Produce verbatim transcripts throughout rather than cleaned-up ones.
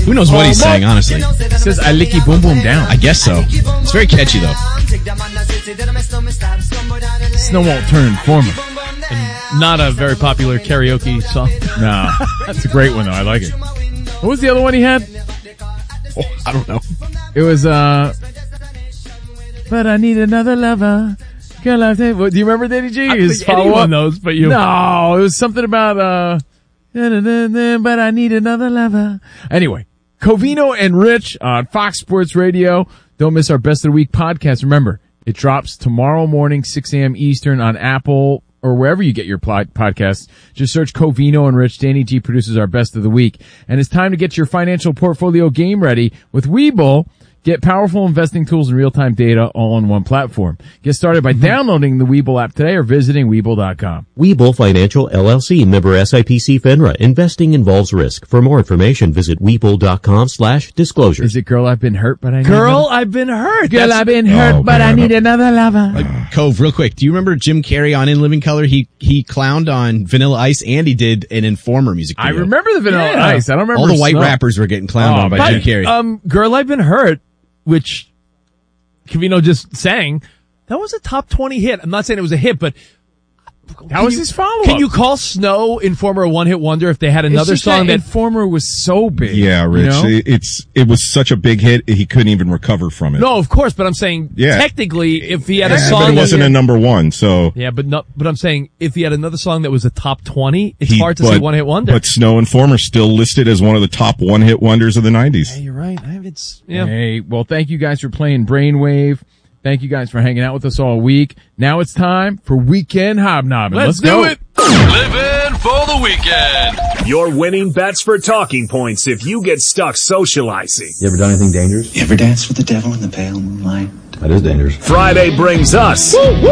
Who knows what he's saying, honestly? It says I licky boom boom down. I guess so. It's very catchy, though. Snow won't turn Informer. And not a very popular karaoke song. No. That's a great one, though. I like it. What was the other one he had? Oh, I don't know. It was, uh... But I need another lover. Girl, I think... Do you remember Danny G? I His think anyone knows, but you... No, it was something about, uh... But I need another lover. Anyway, Covino and Rich on Fox Sports Radio. Don't miss our Best of the Week podcast. Remember, it drops tomorrow morning, six a.m. Eastern on Apple or wherever you get your podcasts. Just search Covino and Rich. Danny G produces our Best of the Week. And it's time to get your financial portfolio game ready with Webull. Get powerful investing tools and real-time data all on one platform. Get started by downloading the Webull app today or visiting Webull dot com. Webull Financial, L L C, member S I P C FINRA. Investing involves risk. For more information, visit Webull dot com slash disclosures. Is it Girl, I've Been Hurt, but I need Girl, another... I've been hurt. Girl, That's... I've been hurt, Oh, but man. I need another lover. Like, Cove, real quick. Do you remember Jim Carrey on In Living Color? He he clowned on Vanilla Ice, and he did an Informer music video. I remember the Vanilla Yeah. Ice. I don't remember All the white Snow. rappers were getting clowned Oh, on by but- Jim Carrey. Um, Girl, I've Been Hurt, which Covino just sang, that was a top twenty hit. I'm not saying it was a hit, but That was you, his follow-up. Can you call Snow Informer a one-hit wonder if they had another it's just song that that... Informer was so big? Yeah, Rich. You know? It- It's it was such a big hit, he couldn't even recover from it. No, of course, but I'm saying Yeah. technically if he had a Yeah, song... but it wasn't that- a number one, so Yeah, but no, but I'm saying if he had another song that was a top twenty, it's he- hard to but, say one-hit wonder. But Snow Informer still listed as one of the top one-hit wonders of the nineties. Yeah, you're right. I have it's... Yeah. Hey, well, thank you guys for playing Brainwave. Thank you guys for hanging out with us all week. Now it's time for Weekend Hobnobbing. Let's, Let's do go. it! Living for the weekend. Your winning bets for talking points if you get stuck socializing. You ever done anything dangerous? You ever dance with the devil in the pale moonlight? That is dangerous. Friday brings us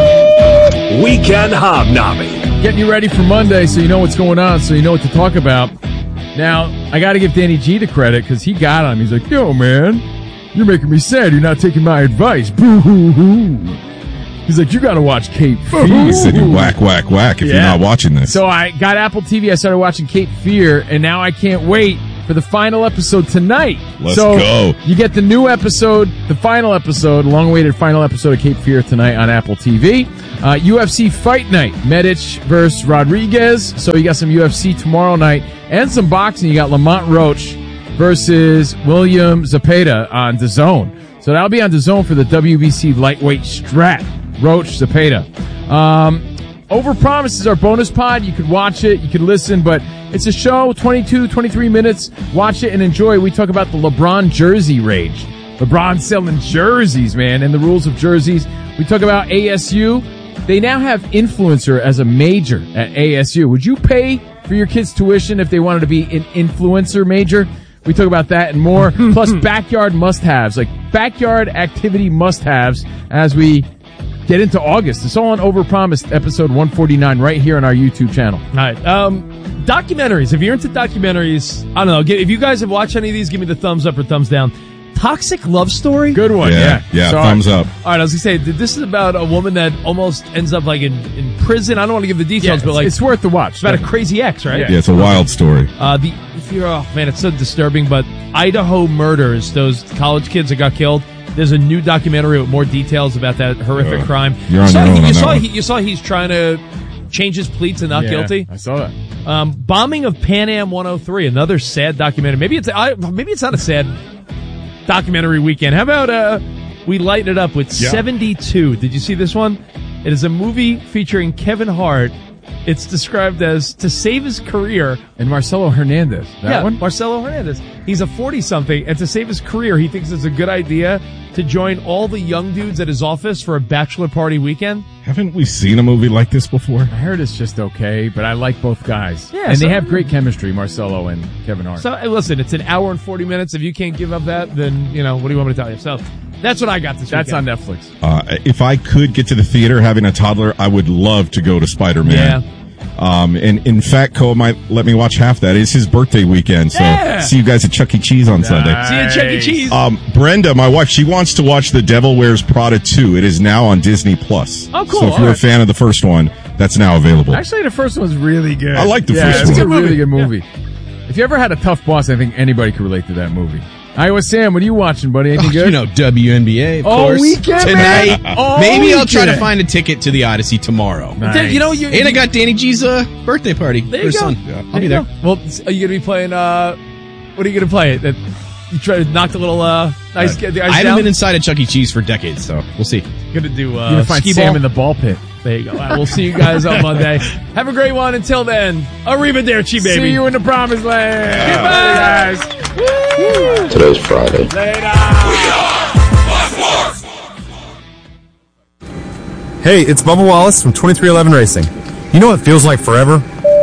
Weekend Hobnobbing. Getting you ready for Monday so you know what's going on, so you know what to talk about. Now, I got to give Danny G the credit because he got on. He's like, yo, man, you're making me sad. You're not taking my advice. Boo-hoo-hoo. He's like, you got to watch Cape Fear. He said you whack, whack, whack if Yeah. you're not watching this. So I got Apple T V. I started watching Cape Fear, and now I can't wait for the final episode tonight. Let's so go. You get the new episode, the final episode, long-awaited final episode of Cape Fear tonight on Apple T V. Uh, U F C Fight Night, Medic versus Rodriguez. So you got some U F C tomorrow night and some boxing. You got Lamont Roach versus William Zepeda on DAZN. So that'll be on DAZN for the W B C lightweight strap. Roach, Zepeda. Um, Overpromise is our bonus pod. You could watch it, you could listen, but it's a show, twenty-two, twenty-three minutes. Watch it and enjoy. We talk about the LeBron jersey rage. LeBron selling jerseys, man, and the rules of jerseys. We talk about A S U. They now have influencer as a major at A S U. Would you pay for your kids' tuition if they wanted to be an influencer major? We talk about that and more. Plus backyard must-haves, like backyard activity must-haves as we get into August. It's all on Overpromised, episode one forty-nine, right here on our YouTube channel. All right. Um, documentaries. If you're into documentaries, I don't know. If you guys have watched any of these, give me the thumbs up or thumbs down. Toxic Love Story. Good one, yeah. Yeah, yeah, So, thumbs up. All right, I was gonna say this is about a woman that almost ends up like in, in prison. I don't want to give the Yeah, details, it's, but like it's worth the watch. it's about a crazy ex, right? Yeah. Yeah, it's a wild story. Uh, the if you're oh man, it's so disturbing. But Idaho murders, those college kids that got killed. There's a new documentary with more details about that horrific Uh, crime. you're on you saw, your own you on that saw one. he, you saw he's trying to change his plea to not Yeah, guilty. I saw that. Um, bombing of Pan Am one oh three, another sad documentary. Maybe it's I, maybe it's not a sad documentary weekend. How about uh, we light it up with Yeah. seventy-two? Did you see this one? It is a movie featuring Kevin Hart. It's described as to save his career. And Marcelo Hernandez. That yeah, one? Marcelo Hernandez. He's a forty-something, and to save his career, he thinks it's a good idea to join all the young dudes at his office for a bachelor party weekend. Haven't we seen a movie like this before? I heard it's just okay, but I like both guys. Yeah, and so- they have great chemistry, Marcelo and Kevin Hart. So, hey, listen, it's an hour and forty minutes. If you can't give up that, then, you know, what do you want me to tell you? So, that's what I got this That's weekend. on Netflix. Uh, if I could get to the theater having a toddler, I would love to go to Spider-Man. Yeah. Um, and in fact, Cole might let me watch half that. It's his birthday weekend, so Yeah. see you guys at Chuck E. Cheese on Sunday. See you at Chuck E. Cheese. Um, Brenda, my wife, she wants to watch The Devil Wears Prada two. It is now on Disney Plus. Oh, cool. So if All you're right. a fan of the first one, that's now available. Actually, the first one's really good. I like the yeah, first it's one. a really good movie. If you ever had a tough boss, I think anybody could relate to that movie. Iowa Sam, what are you watching, buddy? Anything Oh, good? you know, W N B A, of All course. weekend, Tonight. man. All Maybe I'll try to weekend. find a ticket to the Odyssey tomorrow. Nice. You know, you, And I got Danny G's uh, birthday party There for you his go. son. Yeah. I'll be There there. you go. Well, are you going to be playing, uh, what are you going to play? That You try to knock the little, uh, ice, Uh, the ice I haven't down? been inside a Chuck E. Cheese for decades, so we'll see. Going to do, uh, You're gonna find skee Sam ball? in the ball pit. There you go. All right, we'll see you guys on Monday. Have a great one. Until then, arrivederci, baby. See you in the promised land. Goodbye. Later, guys. Woo. Today's Friday. Hey, it's Bubba Wallace from twenty-three eleven Racing. You know what feels like forever?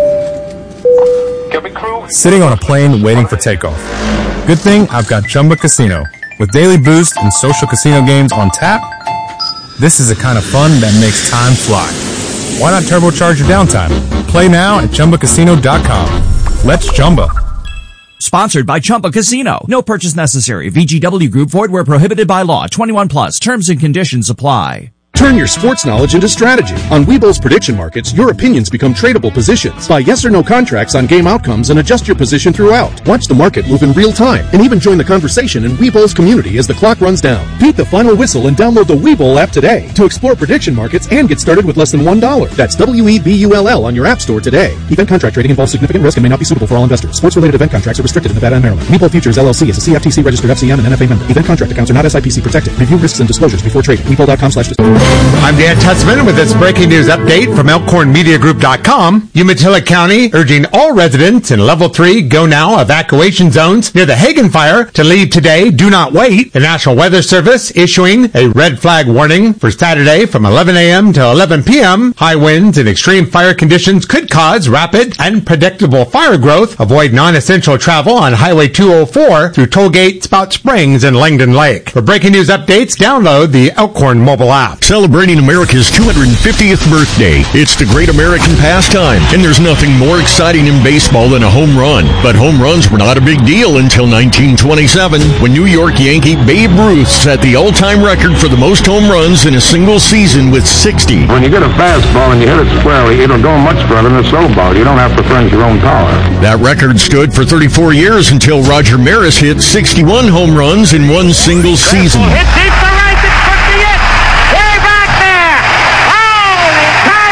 Sitting on a plane waiting for takeoff. Good thing I've got Chumba Casino. With daily boost and social casino games on tap, this is the kind of fun that makes time fly. Why not turbocharge your downtime? Play now at Chumba Casino dot com. Let's Chumba. Sponsored by Chumba Casino. No purchase necessary. V G W Group. Void where prohibited by law. twenty-one plus. Terms and conditions apply. Turn your sports knowledge into strategy. On Webull's prediction markets, your opinions become tradable positions. Buy yes or no contracts on game outcomes and adjust your position throughout. Watch the market move in real time and even join the conversation in Webull's community as the clock runs down. Beat the final whistle and download the Webull app today to explore prediction markets and get started with less than one dollar. That's W E B U L L on your app store today. Event contract trading involves significant risk and may not be suitable for all investors. Sports-related event contracts are restricted in Nevada and Maryland. Webull Futures L L C is a C F T C registered F C M and N F A member. Event contract accounts are not S I P C protected. Review risks and disclosures before trading. Webull dot com slash disclosure. I'm Dan Tutzman with this breaking news update from Elkhorn Media Group dot com. Umatilla County urging all residents in Level three Go Now evacuation zones near the Hagen Fire to leave today. Do not wait. The National Weather Service issuing a red flag warning for Saturday from eleven a.m. to eleven p.m. High winds and extreme fire conditions could cause rapid and predictable fire growth. Avoid non-essential travel on Highway two oh four through Tollgate, Spout Springs, and Langdon Lake. For breaking news updates, download the Elkhorn mobile app. Celebrating America's two hundred fiftieth birthday. It's the great American pastime, and there's nothing more exciting in baseball than a home run. But home runs were not a big deal until nineteen twenty-seven, when New York Yankee Babe Ruth set the all-time record for the most home runs in a single season with sixty. When you get a fastball and you hit it squarely, it'll go much further than a slow ball. You don't have to furnish your own power. That record stood for thirty-four years until Roger Maris hit sixty-one home runs in one single season. Hit deep to right, it's put the it. Way back there. Holy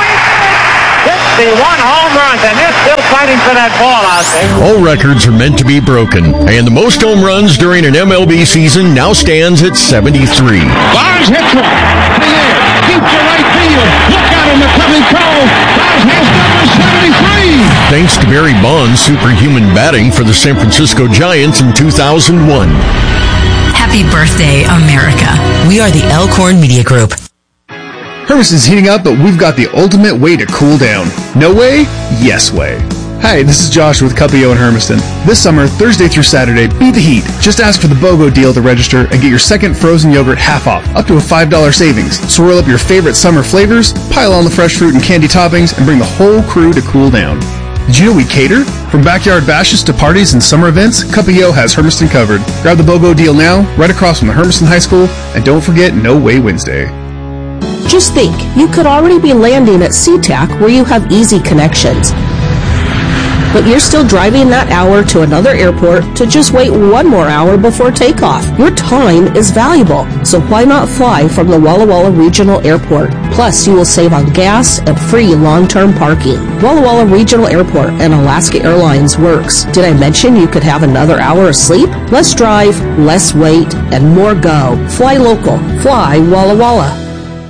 cow, sixty-one home runs, and they're still fighting for that ball out there. All records are meant to be broken, and the most home runs during an M L B season now stands at seventy-three. Bars hits one. The air. Deep to right field. Look out in the coming cone. Bars has number seventy-three. Thanks to Barry Bonds' superhuman batting for the San Francisco Giants in two thousand one. Happy birthday, America. We are the Elkhorn Media Group. Hermiston's heating up, but we've got the ultimate way to cool down. No way? Yes way. Hi, this is Josh with Cuppio and Hermiston. This summer, Thursday through Saturday, beat the heat. Just ask for the BOGO deal to register and get your second frozen yogurt half off, up to a five dollars savings. Swirl up your favorite summer flavors, pile on the fresh fruit and candy toppings, and bring the whole crew to cool down. Did you know we cater? From backyard bashes to parties and summer events, Cuppio has Hermiston covered. Grab the BOGO deal now, right across from the Hermiston High School, and don't forget No Way Wednesday. Just think, you could already be landing at SeaTac where you have easy connections. But you're still driving that hour to another airport to just wait one more hour before takeoff. Your time is valuable, so why not fly from the Walla Walla Regional Airport? Plus, you will save on gas and free long-term parking. Walla Walla Regional Airport and Alaska Airlines works. Did I mention you could have another hour of sleep? Less drive, less wait, and more go. Fly local. Fly Walla Walla.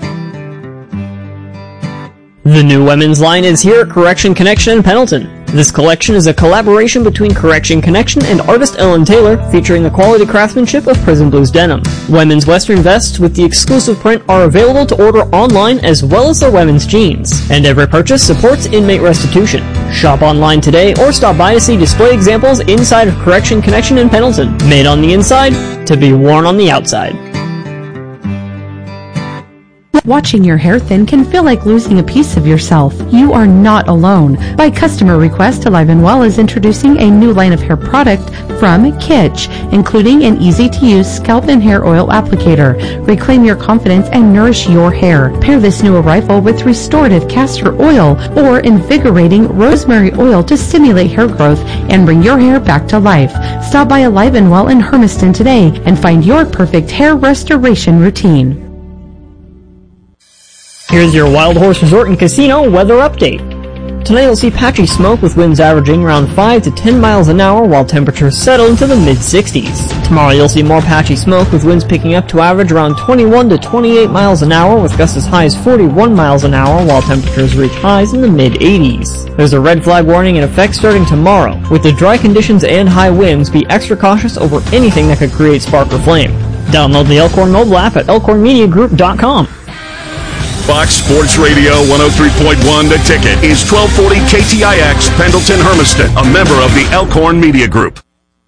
The new women's line is here at Correction Connection in Pendleton. This collection is a collaboration between Correction Connection and artist Ellen Taylor, featuring the quality craftsmanship of Prison Blues denim. Women's western vests with the exclusive print are available to order online, as well as their women's jeans. And every purchase supports inmate restitution. Shop online today or stop by to see display examples inside of Correction Connection in Pendleton. Made on the inside to be worn on the outside. Watching your hair thin can feel like losing a piece of yourself. You are not alone. By customer request, Alive and Well is introducing a new line of hair product from Kitsch, including an easy-to-use scalp and hair oil applicator. Reclaim your confidence and nourish your hair. Pair this new arrival with restorative castor oil or invigorating rosemary oil to stimulate hair growth and bring your hair back to life. Stop by Alive and Well in Hermiston today and find your perfect hair restoration routine. Here's your Wild Horse Resort and Casino weather update. Tonight you'll see patchy smoke with winds averaging around five to ten miles an hour while temperatures settle into the mid sixties. Tomorrow you'll see more patchy smoke with winds picking up to average around twenty-one to twenty-eight miles an hour with gusts as high as forty-one miles an hour while temperatures reach highs in the mid eighties. There's a red flag warning in effect starting tomorrow. With the dry conditions and high winds, be extra cautious over anything that could create spark or flame. Download the Elkhorn mobile app at elkhorn media group dot com. Fox Sports Radio one oh three point one The Ticket is twelve forty K T I X, Pendleton, Hermiston, a member of the Elkhorn Media Group.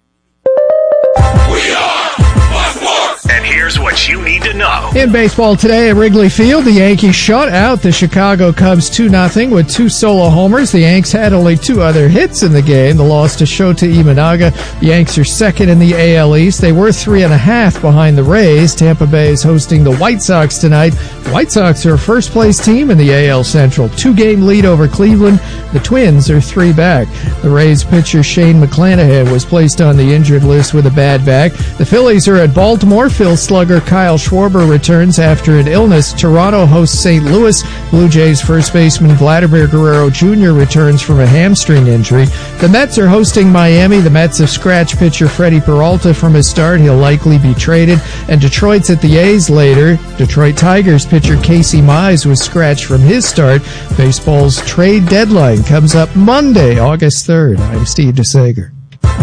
We are Fox Sports! And here's what you need to know. In baseball today at Wrigley Field, the Yankees shut out the Chicago Cubs two nothing with two solo homers. The Yanks had only two other hits in the game. The loss to Shota Imanaga. The Yanks are second in the A L East. They were three and a half behind the Rays. Tampa Bay is hosting the White Sox tonight. The White Sox are a first-place team in the A L Central. Two-game lead over Cleveland. The Twins are three back. The Rays pitcher Shane McClanahan was placed on the injured list with a bad back. The Phillies are at Baltimore. Phil slugger Kyle Schwarber returns after an illness. Toronto hosts Saint Louis. Blue Jays first baseman Vladimir Guerrero Junior returns from a hamstring injury. The Mets are hosting Miami. The Mets have scratched pitcher Freddie Peralta from his start. He'll likely be traded. And Detroit's at the A's later. Detroit Tigers pitcher Casey Mize was scratched from his start. Baseball's trade deadline comes up Monday, August third. I'm Steve DeSager.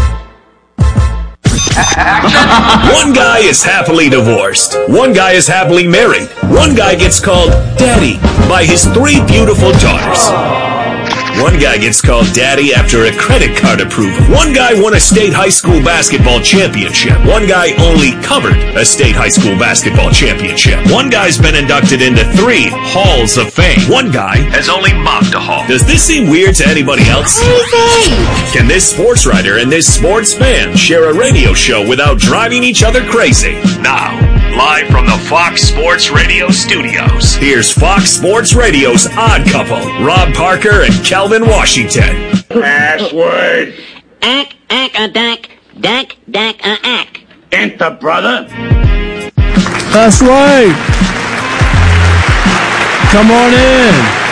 One guy is happily divorced. One guy is happily married. One guy gets called Daddy by his three beautiful daughters. One guy gets called Daddy after a credit card approval. One guy won a state high school basketball championship. One guy only covered a state high school basketball championship. One guy's been inducted into three halls of fame. One guy has only mopped a hall. Does this seem weird to anybody else? Can this sports writer and this sports fan share a radio show without driving each other crazy? Now, live from the Fox Sports Radio studios, here's Fox Sports Radio's Odd Couple, Rob Parker and Calvin Washington. Password. Ack, ack, a dack, dack, dack, a ack. Enter, brother. That's right. Come on in.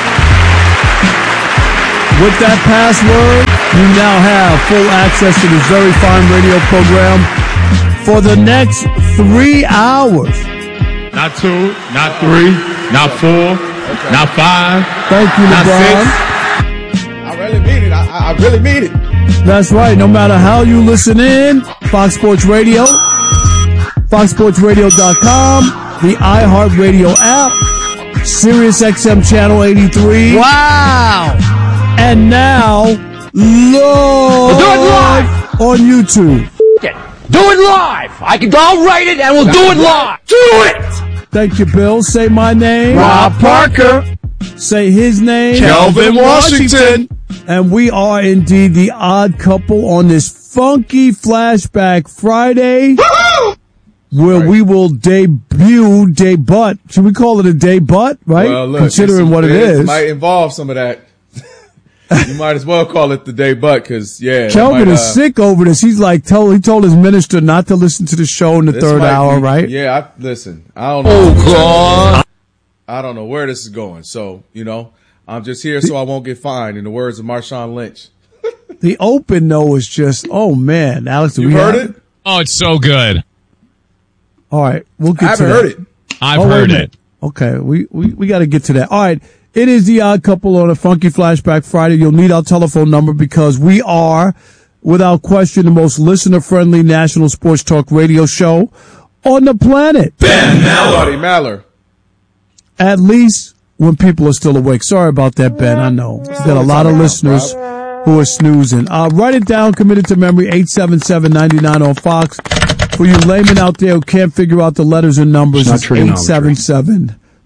With that password, you now have full access to this very fine radio program for the next three hours. Not two, not three, not four, okay. Not five. Thank you, not LeBron. Six. I really mean it. I, I really mean it. That's right. No matter how you listen in, Fox Sports Radio, fox sports radio dot com, the iHeartRadio app, Sirius X M Channel eighty-three. Wow. And now, live, we'll do it live on YouTube. Do it live. I can. I'll write it, and we'll do it live. Do it. Thank you, Bill. Say my name, Rob Parker. Say his name, Calvin Washington. And we are indeed the Odd Couple on this funky Flashback Friday, Woo-hoo! where right. we will debut, debut. Should we call it a debut? Right? Well, look, considering what it is, it might involve some of that. You might as well call it the debut, because yeah, Kelvin might, is uh, sick over this. He's like, told he told his minister not to listen to the show in the third hour, be, right? Yeah, I, listen, I don't know. Oh God, I don't know where this is going. So you know, I'm just here so I won't get fined. In the words of Marshawn Lynch. The open though is just, oh man, Alex, you heard it? Oh, it's so good. All right, we'll get. I haven't to heard that. it. I've oh, heard it. Okay, we we we got to get to that. All right. It is the Odd Couple on a Funky Flashback Friday. You'll need our telephone number because we are, without question, the most listener-friendly national sports talk radio show on the planet. Ben Maller. Maller. At least when people are still awake. Sorry about that, Ben. I know. We've got a lot of listeners who are snoozing. Uh, write it down, commit it to memory, eight seven seven, nine nine on Fox. For you laymen out there who can't figure out the letters and numbers, it's eight seven seven,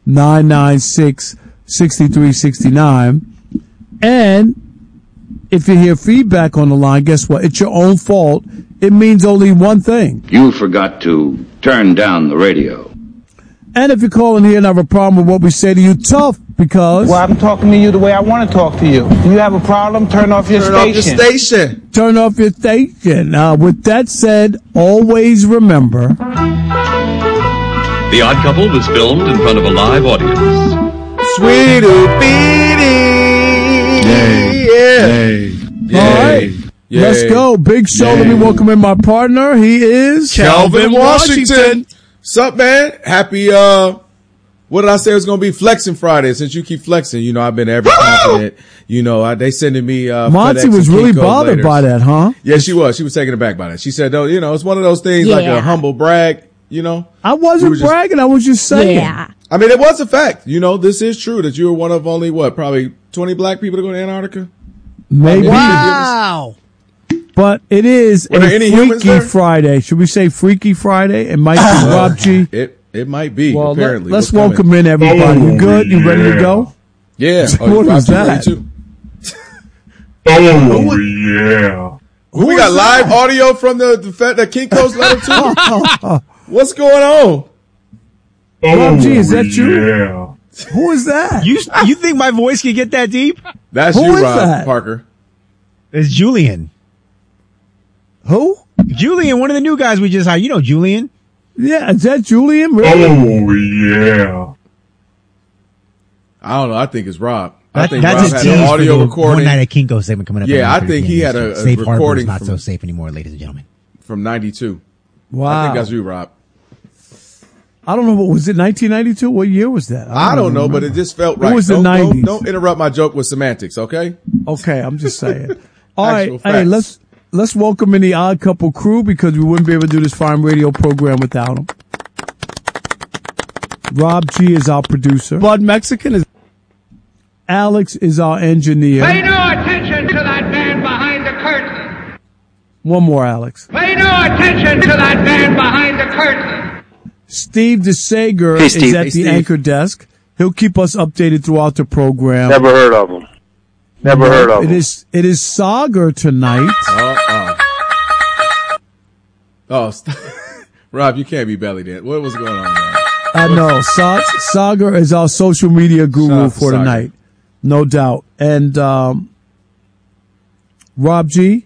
nine nine six, six three six nine. And if you hear feedback on the line, guess what? It's your own fault. It means only one thing. You forgot to turn down the radio. And if you call in here and have a problem with what we say to you, tough, because... Well, I'm talking to you the way I want to talk to you. If you have a problem, turn off your Turn station. off your station. Turn off your station. Uh, with that said, always remember... The Odd Couple was filmed in front of a live audience. Sweet Beanie. Yay. Yeah. Yay. Yay. All right. Yay. Let's go. Big show. Let me welcome in my partner. He is... Calvin Washington. What's up, man? Happy, uh, what did I say it was going to be? Flexing Friday. Since you keep flexing, you know, I've been every confident. You know, I, they sending me, uh, Monty FedEx was and really Kinko's bothered laters. by that, huh? Yeah, she was. She was taken aback by that. She said, "No, you know, it's one of those things like Yeah. a humble brag, you know? I wasn't You were just- bragging. I was just saying. I mean, it was a fact. You know, this is true that you were one of only, what, probably twenty black people to go to Antarctica? Maybe. Wow. But it is Were there a any humans Freaky there? Friday. Should we say Freaky Friday? It might be Rob G. It, it might be, Well, let, apparently. let's What's welcome coming? in everybody. You Oh, good? You ready to yeah. go? Yeah. Oh, What you was ready that? too? Oh, yeah. Who we got live audio from the the, Fed- the Kinko's letter too? What's going on? Rob G, is that you? Yeah. Who is that? You you think my voice can get that deep? That's Who you, is Rob that? Parker. It's Julian. Who? Julian, one of the new guys we just hired. You know Julian. Yeah, is that Julian? Really? Oh, yeah. I don't know. I think it's Rob. I That- think that's Rob his had tease an for audio the recording. One Night at Kinko segment coming up. at Yeah, I nine thirty think he p.m. had a, a Safe Harbor is recording not from, so safe anymore, ladies and gentlemen. from ninety-two. Wow. I think that's you, Rob. I don't know. What was it? nineteen ninety-two? What year was that? I don't know, but remember. it just felt It right. was the don't, don't- nineties. Don't, interrupt my joke with semantics, okay? Okay, I'm just saying. All right, Actual hey, facts. let's let's welcome in the Odd Couple crew because we wouldn't be able to do this fine radio program without them. Rob G is our producer. Bud Mexican is. Alex is our engineer. Pay no attention to that man behind the curtain. One more, Alex. Pay no attention to that man behind the curtain. Steve DeSager Hey, is Steve. at Hey, the Steve. anchor desk. He'll keep us updated throughout the program. Never heard of him. Never No, heard of It him. is it is Sagar tonight. Uh-uh. Oh, st- Rob, you can't be belly dancing. What was going on, man? I know. Sa- Sagar is our social media Shout guru out to for Sagar. tonight. No doubt. And um, Rob G,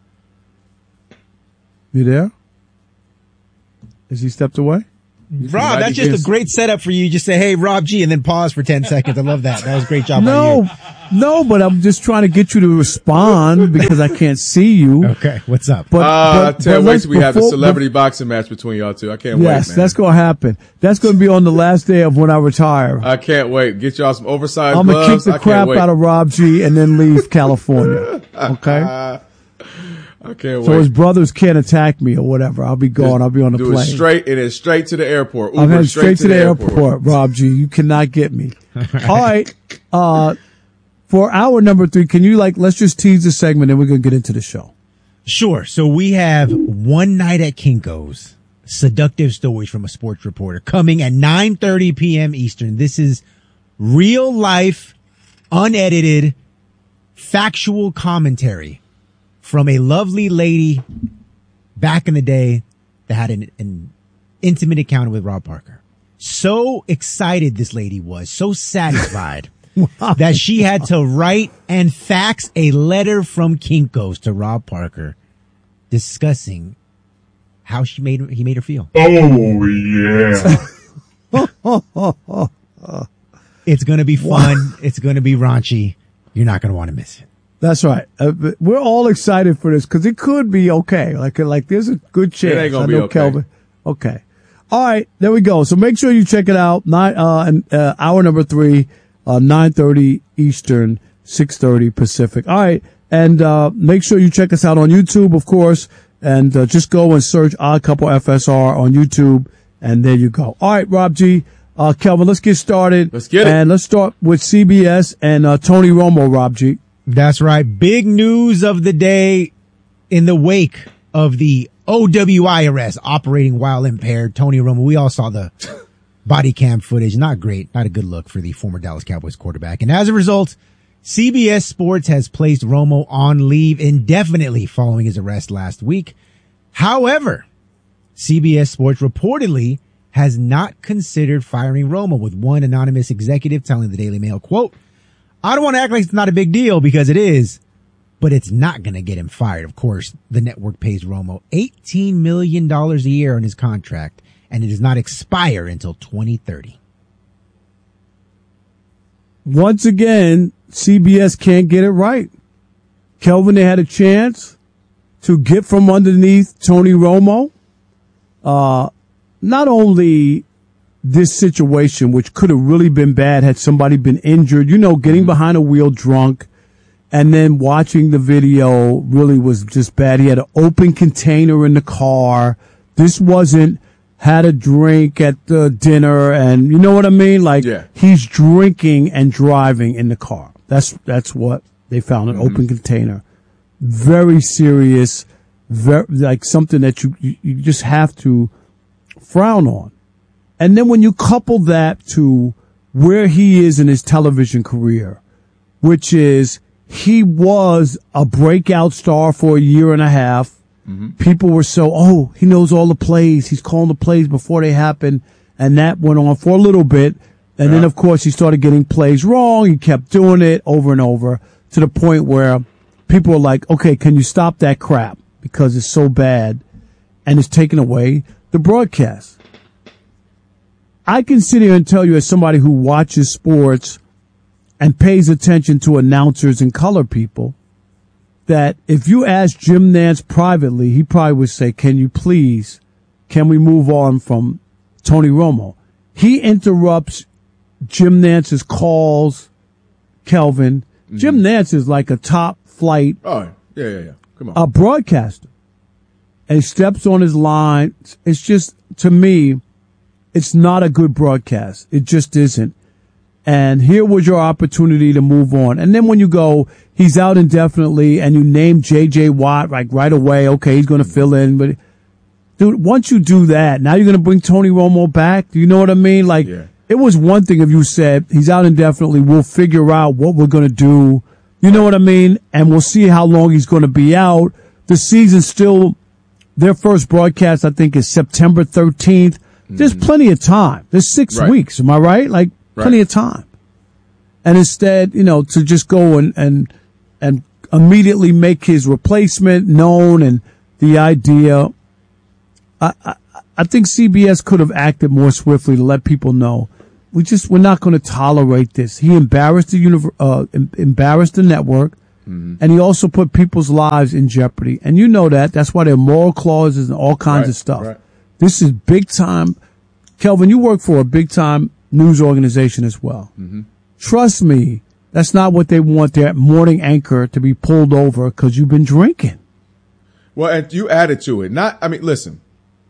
you there? Has he stepped away? Rob, that's just a great setup for you. Just say, hey, Rob G, and then pause for ten seconds. I love that. That was a great job by No, you. no, but I'm just trying to get you to respond because I can't see you. Okay, what's up? But, uh, but- I can't but wait let's- till we have the before- celebrity boxing match between y'all two. I can't Yes, wait, man. that's going to happen. That's going to be on the last day of when I retire. I can't wait. Get y'all some oversized I'm going to gloves. kick the I can't crap wait. out of Rob G and then leave California. Okay? I can't So wait. his brothers can't attack me or whatever. I'll be gone. I'll be on the Do plane. it straight. It is straight to the airport. Uber I'm headed straight, straight to the airport, Rob G. You cannot get me. All right. Uh, for hour number three, can you like, let's just tease the segment and we're going to get into the show. Sure. So we have One Night at Kinko's, seductive stories from a sports reporter, coming at nine thirty p.m. Eastern. This is real life, unedited, factual commentary from a lovely lady back in the day that had an, an intimate encounter with Rob Parker. So excited this lady was, so satisfied that she had to write and fax a letter from Kinko's to Rob Parker discussing how she made he made her feel. Oh, yeah. It's going to be fun. It's going to be raunchy. You're not going to want to miss it. That's right. Uh, but we're all excited for this because it could be okay. Like, like there's a good chance. ain't gonna I be know okay. Kelvin. Okay. All right. There we go. So make sure you check it out. Nine, uh, and, uh, hour number three, uh, nine thirty Eastern, six thirty Pacific. All right. And, uh, make sure you check us out on YouTube, of course, and, uh, just go and search Odd Couple F S R on YouTube. And there you go. All right, Rob G. Uh, Kelvin, let's get started. Let's get it. And let's start with C B S and, uh, Tony Romo, Rob G. That's right. Big news of the day in the wake of the O W I arrest, operating while impaired. Tony Romo. We all saw the body cam footage. Not great. Not a good look for the former Dallas Cowboys quarterback. And as a result, C B S Sports has placed Romo on leave indefinitely following his arrest last week. However, C B S Sports reportedly has not considered firing Romo, with one anonymous executive telling the Daily Mail, quote, "I don't want to act like it's not a big deal because it is, but it's not going to get him fired." Of course, the network pays Romo eighteen million dollars a year on his contract, and it does not expire until twenty thirty. Once again, C B S can't get it right. Kelvin, they had a chance to get from underneath Tony Romo. Uh, not only this situation, which could have really been bad had somebody been injured, you know, getting behind a wheel drunk and then watching the video really was just bad. He had an open container in the car. This wasn't had a drink at the dinner and you know what I mean? Like Yeah. he's drinking and driving in the car. That's, that's what they found, an open container. Very serious, very, like something that you, you, you just have to frown on. And then when you couple that to where he is in his television career, which is he was a breakout star for a year and a half. Mm-hmm. People were so, oh, he knows all the plays. He's calling the plays before they happen. And that went on for a little bit. And yeah. then, of course, he started getting plays wrong. He kept doing it over and over to the point where people were like, okay, can you stop that crap? Because it's so bad and it's taking away the broadcast. I can sit here and tell you as somebody who watches sports and pays attention to announcers and color people that if you ask Jim Nantz privately, he probably would say, can you please, can we move on from Tony Romo? He interrupts Jim Nantz's calls, Kelvin. Mm-hmm. Jim Nantz is like a top flight oh, yeah, yeah, yeah. Come on. a broadcaster. And he steps on his line. It's just, to me, it's not a good broadcast. It just isn't. And here was your opportunity to move on. And then when you go, he's out indefinitely, and you name J J Watt like right away, okay, he's going to fill in. But, dude, once you do that, now you're going to bring Tony Romo back? Do you know what I mean? Like, yeah. It was one thing if you said, he's out indefinitely, we'll figure out what we're going to do. You know what I mean? And we'll see how long he's going to be out. The season's still, their first broadcast, I think, is September thirteenth. Mm-hmm. There's plenty of time. There's six right. weeks. Am I right? Like, right. plenty of time. And instead, you know, to just go and, and, and immediately make his replacement known and the idea, I, I, I think C B S could have acted more swiftly to let people know we just, we're not going to tolerate this. He embarrassed the univer- uh, em- embarrassed the network. Mm-hmm. And he also put people's lives in jeopardy. And you know that. That's why there are moral clauses and all kinds right, of stuff. Right. This is big time. Kelvin, you work for a big time news organization as well. Mm-hmm. Trust me, that's not what they want their morning anchor to be pulled over because you've been drinking. Well, and you added to it. Not, I mean, listen,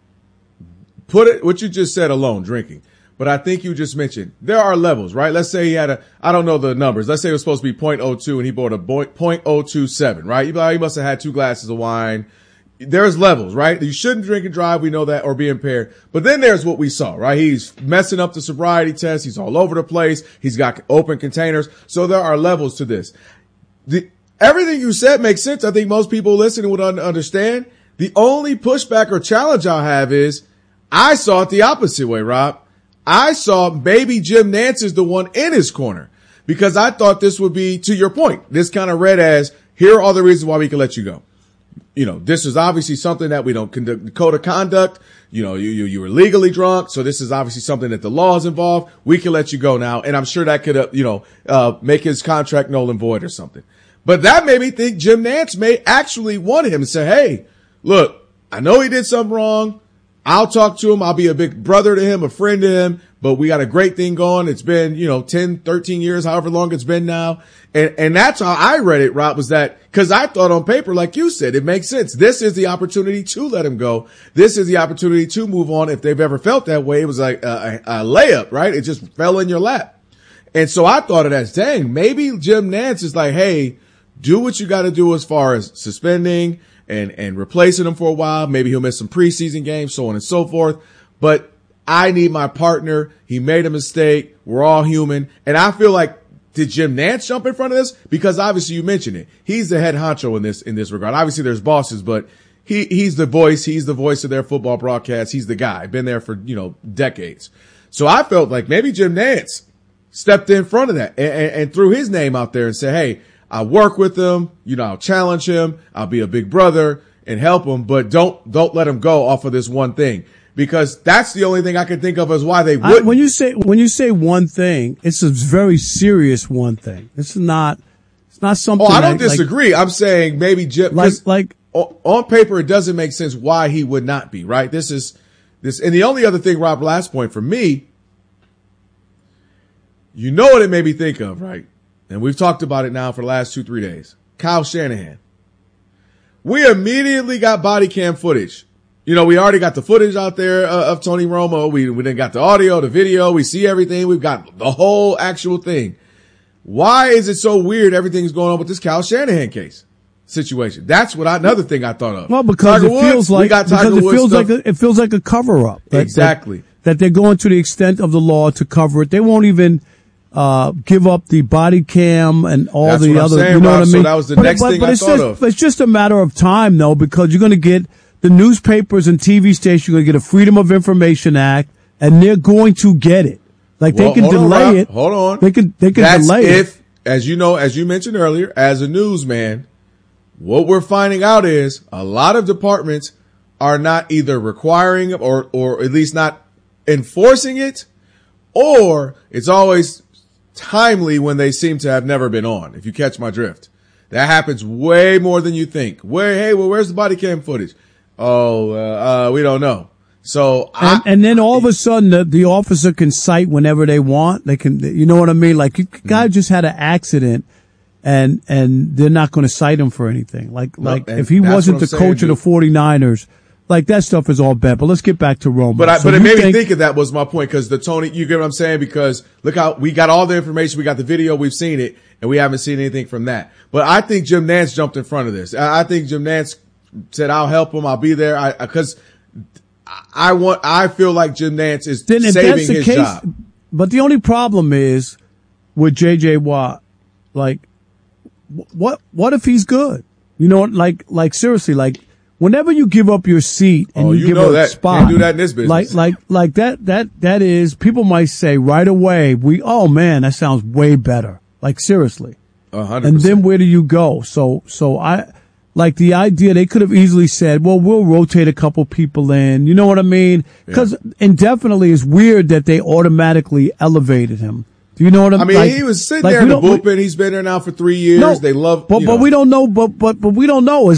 put it, what you just said alone, drinking. But I think you just mentioned there are levels, right? Let's say he had a, I don't know the numbers. Let's say it was supposed to be point oh two and he bought a point oh two seven, right? You'd be like, he must have had two glasses of wine. There's levels, right? You shouldn't drink and drive. We know that, or be impaired. But then there's what we saw, right? He's messing up the sobriety test. He's all over the place. He's got open containers. So there are levels to this. The, everything you said makes sense. I think most people listening would un- understand. The only pushback or challenge I have is I saw it the opposite way, Rob. I saw maybe Jim Nantz is the one in his corner because I thought this would be, to your point, this kind of read as, here are all the reasons why we can let you go. You know, this is obviously something that we don't conduct the code of conduct. You know, you, you, you were legally drunk. So this is obviously something that the law is involved. We can let you go now. And I'm sure that could, uh, you know, uh, make his contract null and void or something. But that made me think Jim Nantz may actually want him and say, hey, look, I know he did something wrong. I'll talk to him. I'll be a big brother to him, a friend to him, but we got a great thing going. It's been, you know, ten, thirteen years, however long it's been now. And, and that's how I read it, Rob, was that, cause I thought on paper, like you said, it makes sense. This is the opportunity to let him go. This is the opportunity to move on. If they've ever felt that way, it was like a, a, a layup, right? It just fell in your lap. And so I thought of that as, dang, maybe Jim Nantz is like, hey, do what you got to do as far as suspending and, and replacing him for a while. Maybe he'll miss some preseason games, so on and so forth. But I need my partner. He made a mistake. We're all human. And I feel like, did Jim Nantz jump in front of this? Because obviously you mentioned it. He's the head honcho in this, in this regard. Obviously there's bosses, but he, he's the voice. He's the voice of their football broadcast. He's the guy. Been there for, you know, decades. So I felt like maybe Jim Nantz stepped in front of that and, and, and threw his name out there and said, hey, I'll work with him. You know, I'll challenge him. I'll be a big brother and help him, but don't, don't let him go off of this one thing. Because that's the only thing I can think of as why they would. When you say when you say one thing, it's a very serious one thing. It's not. It's not something. Oh, I don't like, disagree. I'm saying maybe Jim. Like like on, on paper, it doesn't make sense why he would not be right. This is this, and the only other thing, Rob. Last point for me. You know what it made me think of, right? And we've talked about it now for the last two three days. Kyle Shanahan. We immediately got body cam footage. You know, we already got the footage out there uh, of Tony Romo. We, we then got the audio, the video. We see everything. We've got the whole actual thing. Why is it so weird everything's going on with this Kyle Shanahan case situation? That's what I, another thing I thought of. Well, because Tiger it feels Woods, like, we got Tiger because it Woods feels stuff. like a, it feels like a cover up. That, Exactly. That, that they're going to the extent of the law to cover it. They won't even, uh, give up the body cam and all That's the what I'm other, saying, you know Rob. what I So mean? that was the but, next but, thing but I it's thought just, of. It's just a matter of time though, because you're going to get the newspapers and T V stations, you're going to get a Freedom of Information Act, and they're going to get it. Like Well, they can hold on, delay Rob. it. Hold on. They can, they can That's delay if, it. as you know, as you mentioned earlier, as a newsman, what we're finding out is a lot of departments are not either requiring or, or at least not enforcing it, or it's always timely when they seem to have never been on, if you catch my drift. That happens way more than you think. Where, hey, well, where's the body cam footage? Oh, uh, uh we don't know. So, And, I, and then all of a sudden, the, the officer can cite whenever they want. They can, you know what I mean? Like, you guy Mm-hmm. just had an accident, and and they're not going to cite him for anything. Like, No, like and if he that's wasn't what the I'm saying, coach of the dude. forty-niners, like that stuff is all bad. But let's get back to Romo. But I, So but it you made me think- think of that was my point, because the Tony, you get what I'm saying? Because look how we got all the information, we got the video, we've seen it, and we haven't seen anything from that. But I think Jim Nantz jumped in front of this. I, I think Jim Nantz said, "I'll help him. I'll be there." I because I, I want. I feel like Jim Nantz is Then if saving that's the his case, job. but the only problem is with J J Watt, like, wh- what what if he's good? You know, like like seriously, like whenever you give up your seat and Oh, you, you give know up a that. spot, Can't do that in this business. Like like like that that that is people might say right away, we oh man, that sounds way better. Like seriously. A hundred And percent. then where do you go? So, so I, like the idea, they could have easily said, well, we'll rotate a couple people in. You know what I mean? Because indefinitely is weird that they automatically elevated him. Do you know what I I mean? mean, Like- he was sitting like there in we the don't- we- bullpen. He's been there now for three years. No, they love, but, you but know. we don't know, but, but, but we don't know. Is